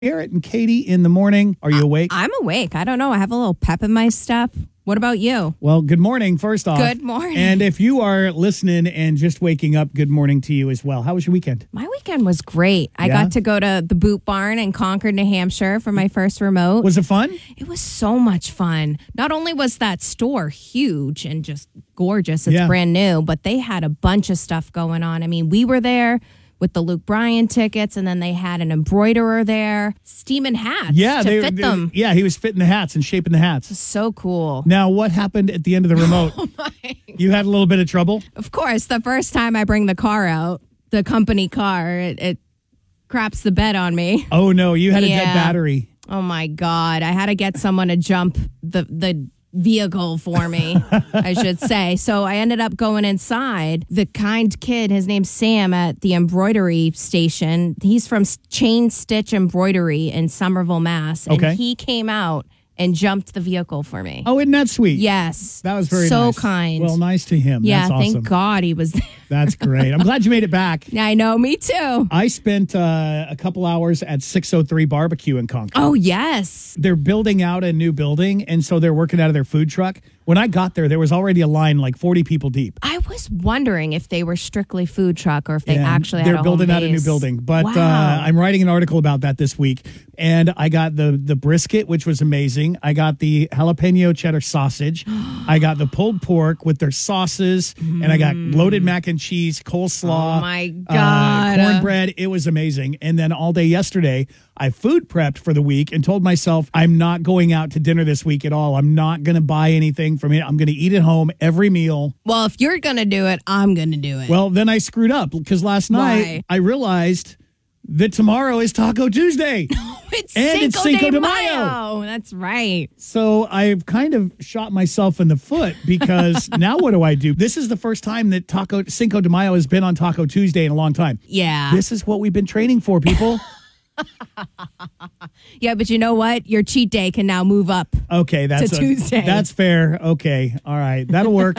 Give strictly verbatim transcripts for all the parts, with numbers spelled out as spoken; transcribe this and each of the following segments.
Garrett and Katie in the morning. Are you awake? I'm awake. I don't know. I have a little pep in my step. What about you? Well, good morning, first off. Good morning. And if you are listening and just waking up, good morning to you as well. How was your weekend? My weekend was great. I Yeah? got to go to the Boot Barn in Concord, New Hampshire for my first remote. Was it fun? It was so much fun. Not only was that store huge and just gorgeous, it's Yeah. brand new, but they had a bunch of stuff going on. I mean, we were there with the Luke Bryan tickets, and then they had an embroiderer there, steaming hats Yeah, to they, fit they- them. Yeah, he was fitting the hats and shaping the hats. So cool. Now, what happened at the end of the remote? Oh my. You had a little bit of trouble? Of course, the first time I bring the car out, the company car, it, it craps the bed on me. Oh, no, you had a dead Yeah. battery. Oh my God. I had to get someone to jump the, the vehicle for me, I should say. So I ended up going inside. The kind kid, his name's Sam at the embroidery station. He's from Chain Stitch Embroidery in Somerville, Mass. And Okay. he came out and jumped the vehicle for me. Oh, isn't that sweet? Yes. That was very so nice. kind. Well, nice to him. yeah, That's awesome. thank God he was there. That's great. I'm glad you made it back. I know, me too. I spent uh, a couple hours at six oh three Barbecue in Concord. Oh, yes. They're building out a new building, and so they're working out of their food truck. When I got there, there was already a line like forty people deep. I was wondering if they were strictly food truck or if they And actually they're had a building home out a new base. building. But Wow. uh, I'm writing an article about that this week, and I got the the brisket, which was amazing. I got the jalapeno cheddar sausage. I got the pulled pork with their sauces, and I got loaded mac and cheese, coleslaw. Oh, my uh, God. cornbread. It was amazing. And then all day yesterday, I food prepped for the week and told myself I'm not going out to dinner this week at all. I'm not going to buy anything from it. I'm going to eat at home every meal. Well, if you're going to do it, I'm going to do it. Well, then I screwed up because last night Why? I realized that tomorrow is Taco Tuesday. it's and Cinco, it's Cinco de de Mayo. Mayo. That's right. So I've kind of shot myself in the foot because now what do I do? This is the first time that Taco Cinco de Mayo has been on Taco Tuesday in a long time. Yeah. This is what we've been training for, people. yeah, but you know what? Your cheat day can now move up. Okay, that's To a- Tuesday. That's fair. Okay, all right, that'll work.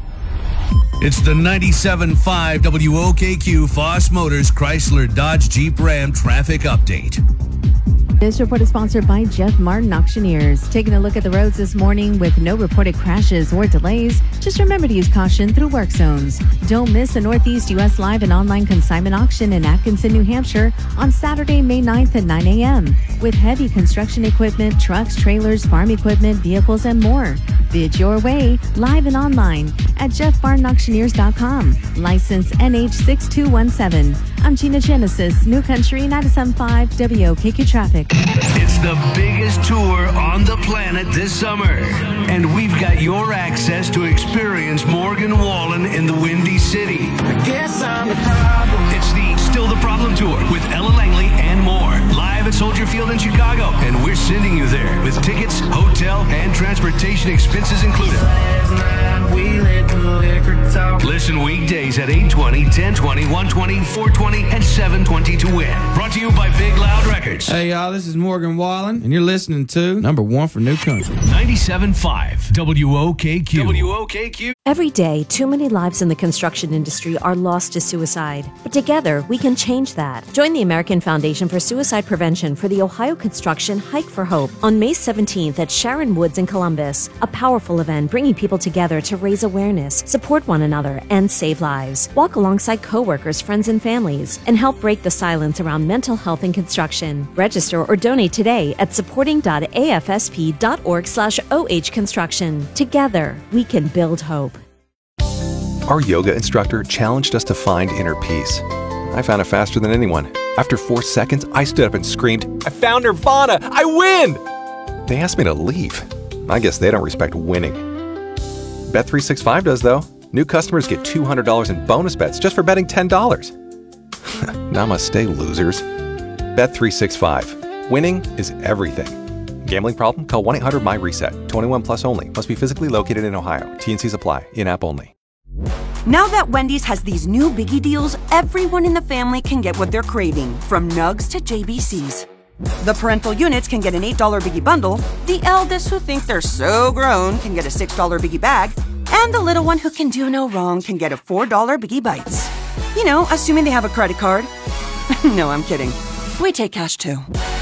It's the ninety-seven point five W O K Q Foss Motors Chrysler Dodge Jeep Ram traffic update. This report is sponsored by Jeff Martin Auctioneers. Taking a look at the roads this morning with no reported crashes or delays. Just remember to use caution through work zones. Don't miss the Northeast U S Live and Online Consignment Auction in Atkinson, New Hampshire on Saturday, May ninth at nine a.m. with heavy construction equipment, trucks, trailers, farm equipment, vehicles, and more. Bid your way live and online at jeff martin auctioneers dot com. License N H six two one seven. I'm Gina Genesis, New Country ninety-seven point five W O K Q Traffic. It's the biggest tour on the planet this summer. And we've got your access to experience Morgan Wallen in the Windy City. I guess I'm the problem. It's the Still the Problem Tour with Ella Langley and more. Live at Soldier Field in Chicago. And we're sending you there with tickets, hotel, and transportation expenses included. Last night we let the liquor talk. Listen weekdays at eight twenty, ten twenty, one twenty, four twenty, and seven twenty to win. Brought to you by Big Loud Records. Hey, y'all, this is Morgan Wallen, and you're listening to number one for New Country. ninety-seven point five W O K Q. W O K Q. Every day, too many lives in the construction industry are lost to suicide. But together, we can change that. Join the American Foundation for Suicide Prevention for the Ohio Construction Hike for Hope on May seventeenth at Sharon Woods in Columbus. A powerful event bringing people together to raise awareness, support one another, and save lives. Walk alongside coworkers, friends, and families, and help break the silence around mental health in construction. Register or donate today at supporting dot a f s p dot org slash o h construction. Together, we can build hope. Our yoga instructor challenged us to find inner peace. I found it faster than anyone. After four seconds, I stood up and screamed, "I found Nirvana! I win!" They asked me to leave. I guess they don't respect winning. Bet three sixty-five does, though. New customers get two hundred dollars in bonus bets just for betting ten dollars. Namaste, losers. Bet three sixty-five. Winning is everything. Gambling problem? Call one eight hundred my reset. twenty-one plus only. Must be physically located in Ohio. T N Cs apply. In-app only. Now that Wendy's has these new biggie deals, everyone in the family can get what they're craving, from nugs to J B Cs. The parental units can get an eight dollar biggie bundle, the eldest who think they're so grown can get a six dollar biggie bag, and the little one who can do no wrong can get a four dollar biggie bites. You know, assuming they have a credit card. No, I'm kidding. We take cash too.